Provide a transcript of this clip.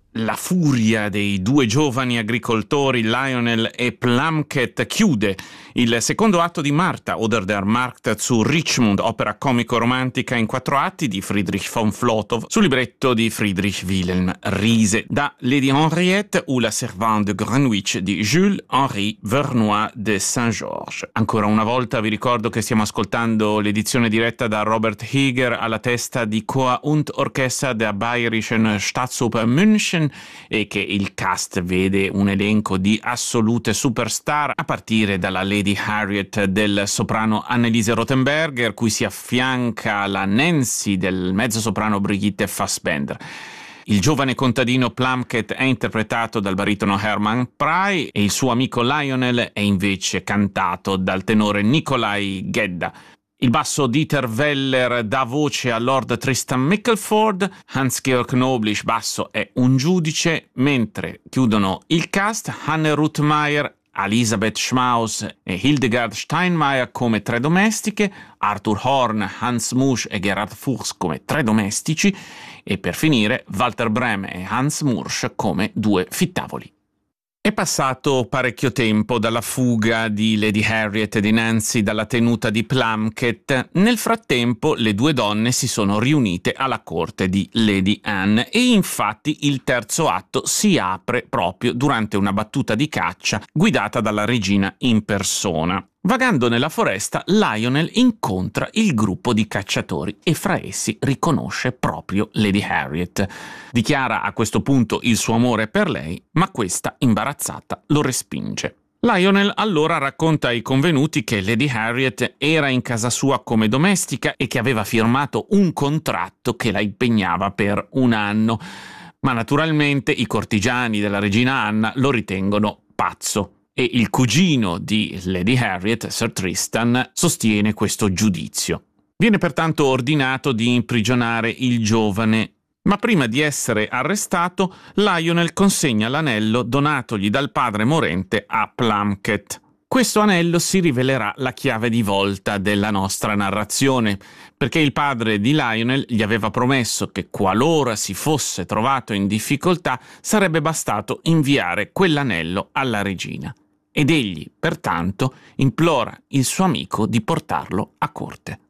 La furia dei due giovani agricoltori Lionel e Plunkett chiude il secondo atto di Martha oder der Markt zu Richmond, opera comico-romantica in 4 atti di Friedrich von Flotow, sul libretto di Friedrich Wilhelm Riese, da Lady Henriette ou la Servante de Greenwich di Jules-Henri Vernois de Saint-Georges. Ancora una volta vi ricordo che stiamo ascoltando l'edizione diretta da Robert Heger alla testa di Chor und Orchester der Bayerischen Staatsoper München e che il cast vede un elenco di assolute superstar a partire dalla Lady Harriet del soprano Anneliese Rothenberger, cui si affianca la Nancy del mezzosoprano Brigitte Fassbender. Il giovane contadino Plunkett è interpretato dal baritono Hermann Prey e il suo amico Lionel è invece cantato dal tenore Nikolai Gedda. Il basso Dieter Weller dà voce a Lord Tristan Mickleford, Hans-Georg Knoblisch basso è un giudice, mentre chiudono il cast Hanne Ruthmeier, Elisabeth Schmaus e Hildegard Steinmeier come 3 domestiche, Arthur Horn, Hans Musch e Gerhard Fuchs come 3 domestici e per finire Walter Brehme e Hans Mursch come 2 fittavoli. È passato parecchio tempo dalla fuga di Lady Harriet e di Nancy dalla tenuta di Plunkett. Nel frattempo le 2 donne si sono riunite alla corte di Lady Anne e infatti il terzo atto si apre proprio durante una battuta di caccia guidata dalla regina in persona. Vagando nella foresta, Lionel incontra il gruppo di cacciatori e fra essi riconosce proprio Lady Harriet. Dichiara a questo punto il suo amore per lei, ma questa, imbarazzata, lo respinge. Lionel allora racconta ai convenuti che Lady Harriet era in casa sua come domestica e che aveva firmato un contratto che la impegnava per 1 anno. Ma naturalmente i cortigiani della regina Anna lo ritengono pazzo. E il cugino di Lady Harriet, Sir Tristan, sostiene questo giudizio. Viene pertanto ordinato di imprigionare il giovane, ma prima di essere arrestato, Lionel consegna l'anello donatogli dal padre morente a Plunkett. Questo anello si rivelerà la chiave di volta della nostra narrazione, perché il padre di Lionel gli aveva promesso che qualora si fosse trovato in difficoltà sarebbe bastato inviare quell'anello alla regina. Ed egli, pertanto, implora il suo amico di portarlo a corte.